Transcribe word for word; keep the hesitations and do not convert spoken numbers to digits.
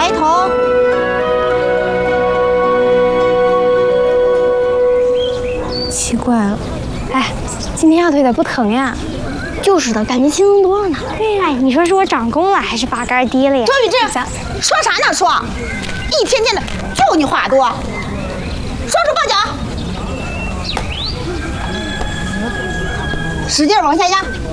抬头。 奇怪了，哎，今天腰腿有点不疼呀？就是的，感觉轻松多了呢。 对呀，你说是我长弓了，还是八竿低了呀？ 周宇志，说啥呢？说，一天天的就你话多。双手抱脚，使劲往下压。